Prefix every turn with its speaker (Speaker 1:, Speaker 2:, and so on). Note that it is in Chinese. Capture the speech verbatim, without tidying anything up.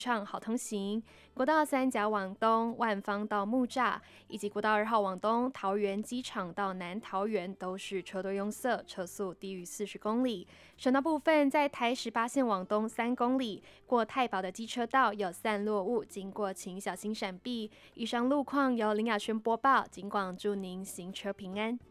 Speaker 1: 畅好通行，国道三甲往东，万方到木栅，以及国道二号往东，桃园机场到南桃园都是车多拥塞，车速低于四十公里。省道部分，在台十八线往东三公里，过太保的机车道有散落物，经过请小心闪避。以上路况由林雅轩播报，尽管祝您行车平安。